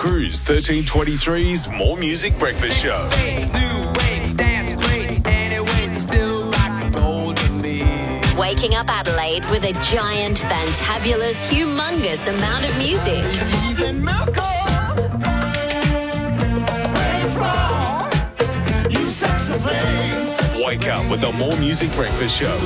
Cruise 1323's More Music Breakfast Show. Waking up Adelaide with a giant, fantabulous, humongous amount of music. Wake up with the More Music Breakfast Show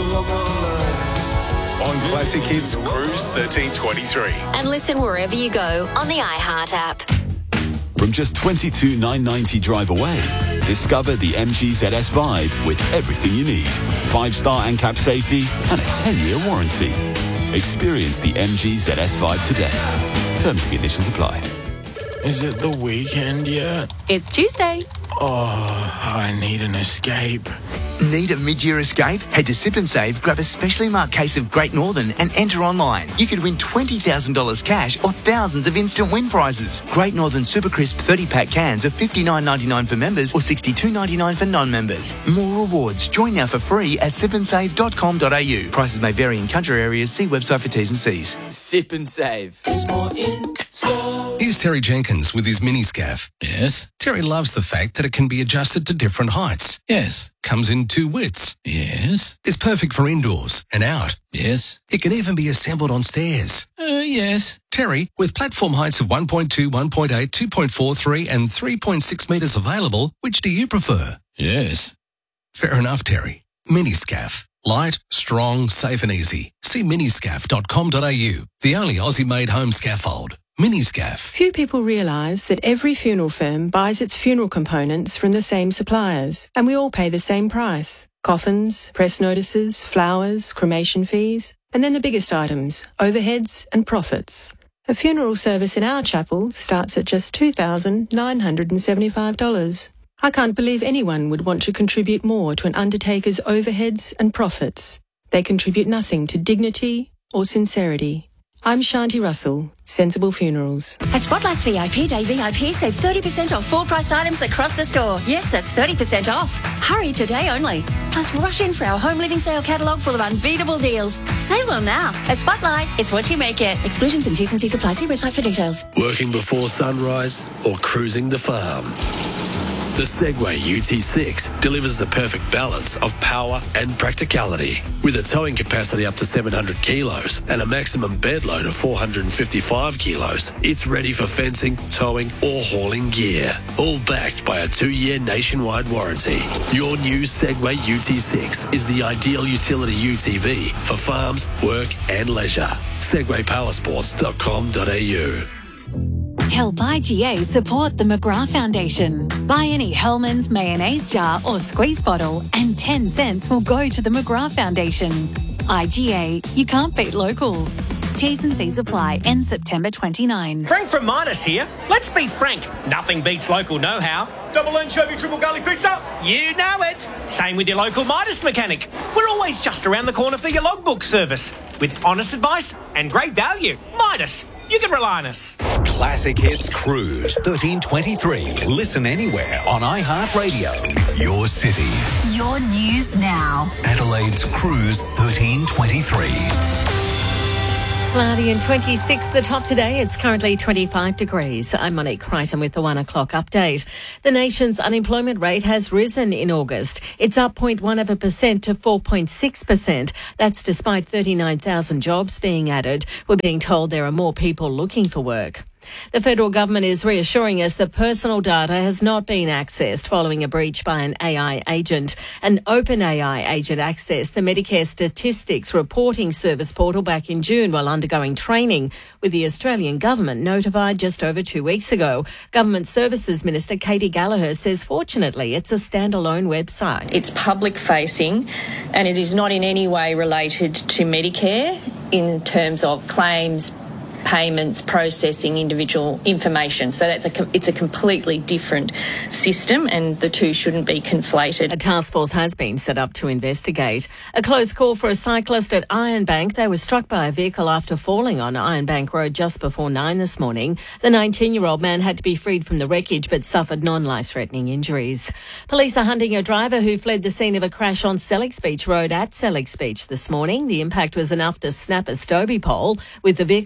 on Classic Hits Cruise 1323. And listen wherever you go on the iHeart app. From just $22,990 drive away, discover the MG ZS Vibe with everything you need. 5-star ANCAP safety and a 10-year warranty. Experience the MG ZS Vibe today. Terms and conditions apply. Is it the weekend yet? It's Tuesday. Oh, I need an escape. Need a mid-year escape? Head to Sip and Save, grab a specially marked case of Great Northern and enter online. You could win $20,000 cash or thousands of instant win prizes. Great Northern Super Crisp 30-pack cans are $59.99 for members or $62.99 for non-members. More rewards. Join now for free at sipandsave.com.au. Prices may vary in country areas. See website for T's and C's. Sip and Save. Here's Terry Jenkins with his mini-scaff. Yes. Terry loves the fact that it can be adjusted to different heights. Yes. Comes in 2 widths. Yes. It's perfect for indoors and out. Yes. It can even be assembled on stairs. Yes. Terry, with platform heights of 1.2, 1.8, 2.4, 3 and 3.6 metres available, which do you prefer? Yes. Fair enough, Terry. Mini-scaff. Light, strong, safe and easy. See miniscaff.com.au, the only Aussie-made home scaffold. Miniscaff. Few people realise that every funeral firm buys its funeral components from the same suppliers, and we all pay the same price. Coffins, press notices, flowers, cremation fees, and then the biggest items, overheads and profits. A funeral service in our chapel starts at just $2,975. I can't believe anyone would want to contribute more to an undertaker's overheads and profits. They contribute nothing to dignity or sincerity. I'm Shanti Russell, Sensible Funerals. At Spotlight's VIP Day VIP, save 30% off full-priced items across the store. Yes, that's 30% off. Hurry today only. Plus, rush in for our home living sale catalogue full of unbeatable deals. Save them now. At Spotlight, it's what you make it. Exclusions and T's and C's apply. See website for details. Working before sunrise or cruising the farm? The Segway UT6 delivers the perfect balance of power and practicality. With a towing capacity up to 700 kilos and a maximum bed load of 455 kilos, it's ready for fencing, towing or hauling gear. All backed by a 2-year nationwide warranty. Your new Segway UT6 is the ideal utility UTV for farms, work and leisure. SegwayPowersports.com.au. Help IGA support the McGrath Foundation. Buy any Hellmann's mayonnaise jar or squeeze bottle and 10 cents will go to the McGrath Foundation. IGA, you can't beat local. T's and C's apply. End September 29. Frank from Midas here. Let's be frank. Nothing beats local know-how. Double anchovy, triple garlic pizza. You know it. Same with your local Midas mechanic. We're always just around the corner for your logbook service. With honest advice and great value. Midas. You can rely on us. Classic Hits Cruise 1323. Listen anywhere on iHeartRadio. Your city. Your news now. Adelaide's Cruise 1323. Cloudy and 26, the top today. It's currently 25 degrees. I'm Monique Crichton with the 1 o'clock update. The nation's unemployment rate has risen in August. It's up 0.1% to 4.6%. That's despite 39,000 jobs being added. We're being told there are more people looking for work. The federal government is reassuring us that personal data has not been accessed following a breach by an AI agent. An OpenAI agent accessed the Medicare Statistics Reporting Service portal back in June while undergoing training, with the Australian government notified just over 2 weeks ago. Government Services Minister Katie Gallagher says fortunately it's a standalone website. It's public facing and it is not in any way related to Medicare in terms of claims, payments, processing individual information. So it's a completely different system and the two shouldn't be conflated. A task force has been set up to investigate. A close call for a cyclist at Ironbank. They were struck by a vehicle after falling on Ironbank Road just before 9 this morning. The 19-year-old man had to be freed from the wreckage but suffered non-life-threatening injuries. Police are hunting a driver who fled the scene of a crash on Sellex Beach Road at Sellex Beach this morning. The impact was enough to snap a Stobie pole, with the vehicle ending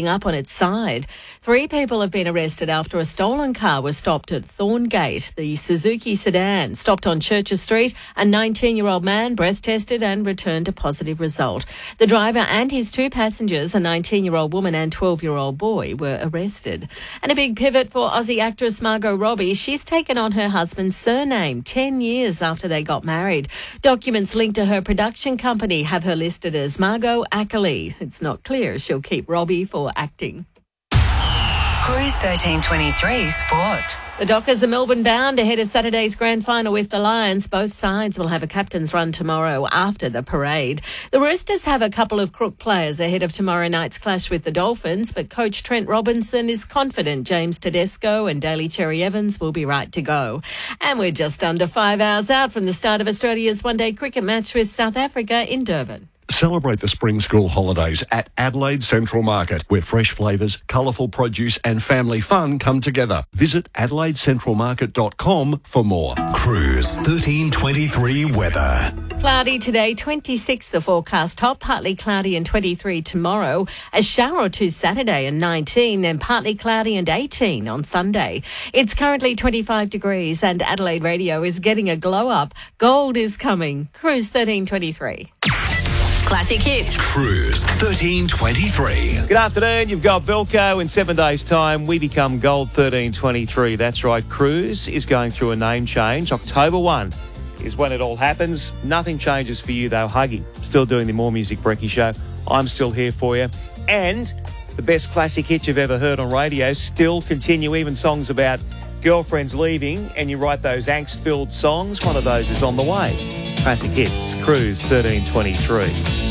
up on its side. 3 people have been arrested after a stolen car was stopped at Thorngate. The Suzuki sedan stopped on Churches Street. A 19-year-old man breath tested and returned a positive result. The driver and his 2 passengers, a 19-year-old woman and 12-year-old boy, were arrested. And a big pivot for Aussie actress Margot Robbie. She's taken on her husband's surname 10 years after they got married. Documents linked to her production company have her listed as Margot Ackley. It's not clear she'll keep Robbie for acting. Cruise 1323 Sport. The Dockers are Melbourne bound ahead of Saturday's grand final with the Lions. Both sides will have a captain's run tomorrow after the parade. The Roosters have a couple of crook players ahead of tomorrow night's clash with the Dolphins, but coach Trent Robinson is confident James Tedesco and Daly Cherry Evans will be right to go. And we're just under 5 hours out from the start of Australia's one-day cricket match with South Africa in Durban. Celebrate the spring school holidays at Adelaide Central Market, where fresh flavours, colourful produce and family fun come together. Visit adelaidecentralmarket.com for more. Cruise 1323 weather. Cloudy today, 26 the forecast top, partly cloudy and 23 tomorrow. A shower or two Saturday and 19, then partly cloudy and 18 on Sunday. It's currently 25 degrees and Adelaide Radio is getting a glow up. Gold is coming. Cruise 1323. Classic Hits. Cruise 1323. Good afternoon. You've got Bilko. In 7 days' time, we become Gold 1323. That's right. Cruise is going through a name change. October 1 is when it all happens. Nothing changes for you, though. Huggy, still doing the More Music Brekkie show. I'm still here for you. And the best classic hits you've ever heard on radio still continue. Even songs about girlfriends leaving, and you write those angst-filled songs. One of those is on the way. Classic Hits, Cruise 1323.